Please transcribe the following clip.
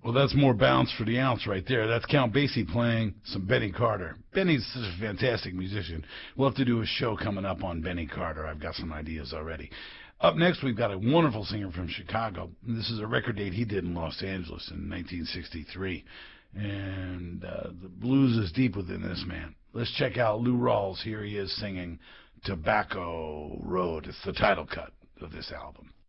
Well, that's more bounce for the ounce right there. That's Count Basie playing some Benny Carter. Benny's such a fantastic musician. We'll have to do a show coming up on Benny Carter. I've got some ideas already. Up next, we've got a wonderful singer from Chicago. This is a record date he did in Los Angeles in 1963. And the blues is deep within this man. Let's check out Lou Rawls. Here he is singing Tobacco Road. It's the title cut of this album.